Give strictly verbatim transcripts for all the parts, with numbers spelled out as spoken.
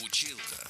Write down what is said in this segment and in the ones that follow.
Училка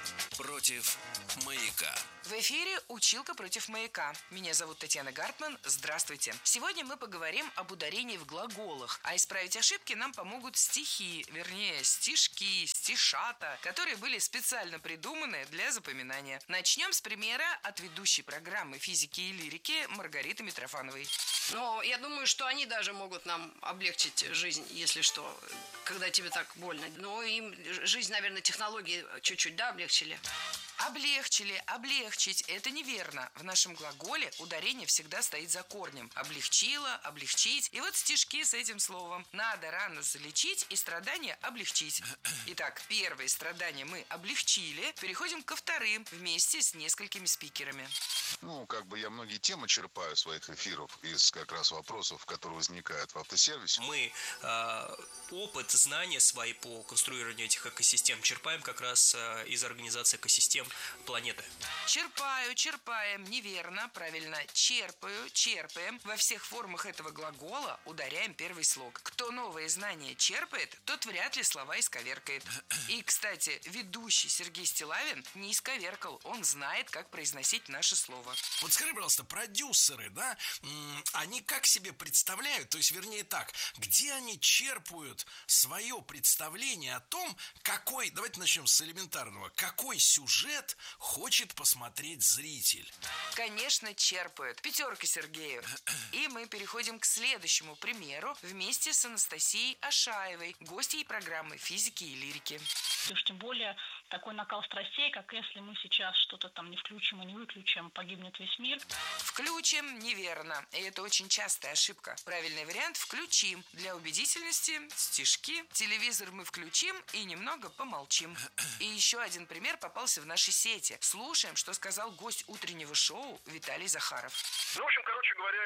против маяка. В эфире «Училка против маяка». Меня зовут Татьяна Гартман. Здравствуйте. Сегодня мы поговорим об ударении в глаголах. А исправить ошибки нам помогут стихи, вернее, стишки, стишата, которые были специально придуманы для запоминания. Начнем с примера от ведущей программы физики и лирики Маргариты Митрофановой. Но я думаю, что они даже могут нам облегчить жизнь, если что, когда тебе так больно. Ну, им жизнь, наверное, технологии чуть-чуть, да, облегчили? Облегчили, облегчить – это неверно. В нашем глаголе ударение всегда стоит за корнем. Облегчила, облегчить. И вот стишки с этим словом. Надо рану залечить и страдания облегчить. Итак, первые страдания мы облегчили. Переходим ко вторым вместе с несколькими спикерами. Ну, как бы я многие темы черпаю своих эфиров из как раз вопросов, которые возникают в автосервисе. Мы э, опыт, знания свои по конструированию этих экосистем черпаем как раз э, из организации экосистем планеты. Черпаю, черпаем, неверно, правильно, черпаю, черпаем. Во всех формах этого глагола ударяем первый слог. Кто новые знания черпает, тот вряд ли слова исковеркает. И, кстати, ведущий Сергей Стилавин не исковеркал, он знает, как произносить наше слово. Вот скажи, пожалуйста, продюсеры, да, они как себе представляют, то есть, вернее так, где они черпают свое представление о том, какой, давайте начнем с элементарного, какой сюжет хочет посмотреть зритель? Конечно, черпают. Пятерка Сергею. И мы переходим к следующему примеру вместе с Анастасией Ашаевой, гостьей программы физики и лирики. Уж тем более такой накал страстей, как если мы сейчас что-то там не включим и не выключим, погибнет весь мир. Включим неверно. И это очень частая ошибка. Правильный вариант – включим. Для убедительности стишки. Телевизор мы включим и немного помолчим. И еще один пример попался в нашей сети. Слушаем, что сказал гость утреннего шоу Виталий Захаров. Ну, в общем, короче говоря,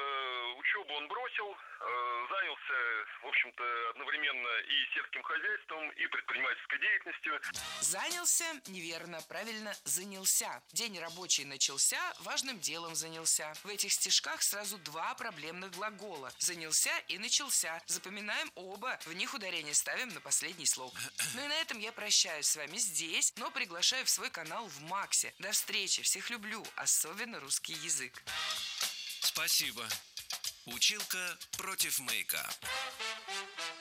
учебу он бросил, занялся, в общем-то, одновременно и сельским хозяйством, и предпринимательской деятельностью. Занялся неверно, правильно, занялся. День рабочий начался, важным делом занялся. В этих стишках сразу два проблемных глагола. Занялся и начался. Запоминаем оба. В них ударение ставим на последний слог. Ну и на этом я прощаюсь с вами здесь, но приглашаю в свой канал в Максе. До встречи. Всех люблю, особенно русский язык. Спасибо. Училка против маяка.